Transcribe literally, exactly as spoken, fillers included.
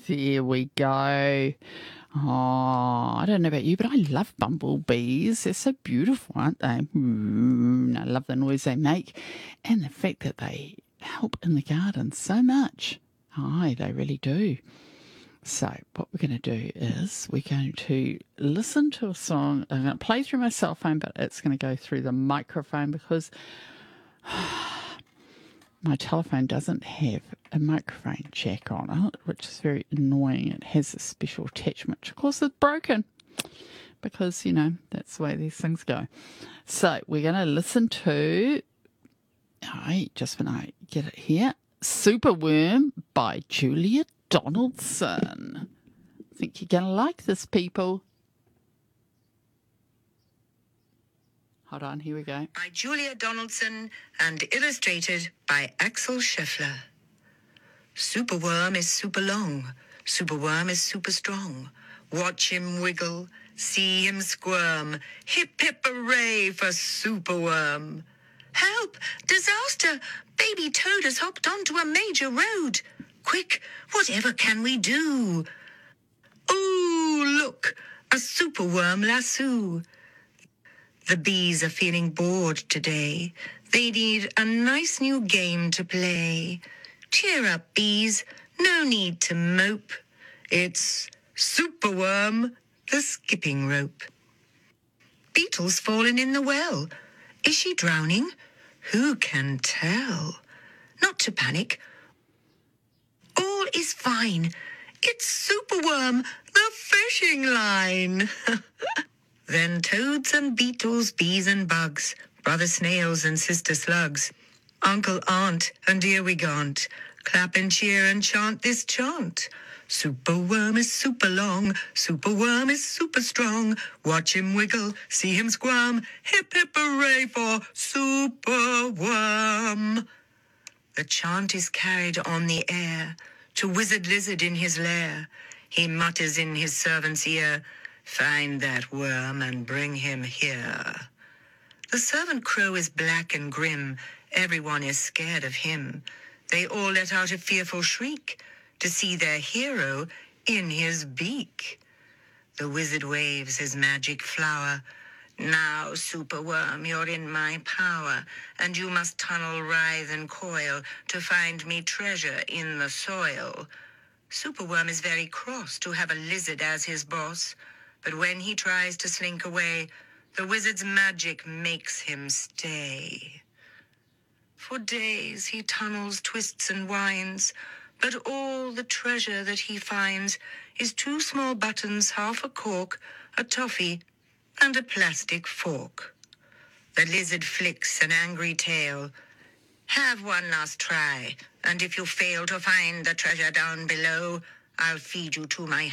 There we go. Oh, I don't know about you, but I love bumblebees. They're so beautiful, aren't they? Mm, I love the noise they make and the fact that they help in the garden so much. Aye, they really do. So what we're going to do is we're going to listen to a song. I'm going to play through my cell phone, but it's going to go through the microphone because my telephone doesn't have a microphone jack on it, which is very annoying. It has a special attachment, which of course is broken because, you know, that's the way these things go. So we're going to listen to, I just when I get it here, Superworm by Julia Donaldson. I think you're going to like this, people. Hold on, here we go. By Julia Donaldson and illustrated by Axel Scheffler. Superworm is super long. Superworm is super strong. Watch him wiggle, see him squirm. Hip hip hooray for Superworm. Help! Disaster! Baby Toad has hopped onto a major road. Quick, whatever can we do? Ooh, look, a superworm lasso. The bees are feeling bored today. They need a nice new game to play. Cheer up, bees. No need to mope. It's Superworm, the skipping rope. Beetle's fallen in the well. Is she drowning? Who can tell? Not to panic. All is fine. It's Superworm, the fishing line. Then toads and beetles, bees and bugs, brother snails and sister slugs, uncle, aunt, and here we gaunt, clap and cheer and chant this chant. Superworm is super long, Superworm is super strong. Watch him wiggle, see him squirm, hip hip hooray for Superworm. The chant is carried on the air to Wizard Lizard in his lair. He mutters in his servant's ear, find that worm and bring him here. The servant crow is black and grim. Everyone is scared of him. They all let out a fearful shriek to see their hero in his beak. The wizard waves his magic flower. Now, Superworm, you're in my power, and you must tunnel, writhe, and coil to find me treasure in the soil. Superworm is very cross to have a lizard as his boss, but when he tries to slink away, the wizard's magic makes him stay. For days he tunnels, twists, and winds, but all the treasure that he finds is two small buttons, half a cork, a toffee, and a plastic fork. The lizard flicks an angry tail. Have one last try, and if you fail to find the treasure down below, I'll feed you to my